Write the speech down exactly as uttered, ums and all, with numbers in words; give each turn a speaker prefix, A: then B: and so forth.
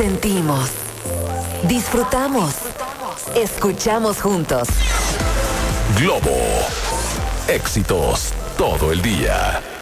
A: Sentimos, disfrutamos, escuchamos juntos.
B: Globo, éxitos todo el día.